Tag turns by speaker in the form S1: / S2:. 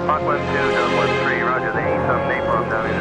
S1: Hawk 1-2, Delta 1-3, roger, they need some napalm down in